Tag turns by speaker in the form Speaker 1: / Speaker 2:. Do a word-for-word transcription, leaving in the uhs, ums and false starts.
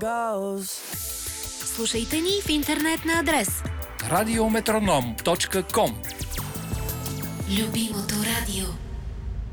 Speaker 1: Слушайте ни в интернет на адрес
Speaker 2: радиометроном точка ком.
Speaker 1: Любимото радио.